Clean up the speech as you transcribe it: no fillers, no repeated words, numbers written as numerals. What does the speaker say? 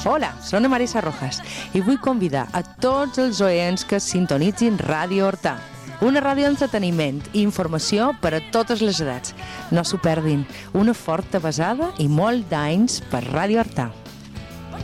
Hola, soc Marisa Rojas i vull convidar a tots els oients que sintonitzin Ràdio Hortà, una ràdio d'entreteniment i informació per a totes les edats. No s'ho perdin, una forta besada i molt d'anys per Ràdio Hortà.